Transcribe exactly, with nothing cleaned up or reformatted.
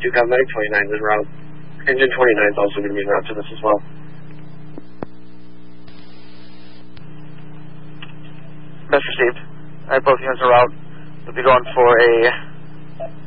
two, Medic twenty-nine is en route. Engine twenty-nine is also going to be en route to this as well. Best received. Alright, both units are out. We'll be going for a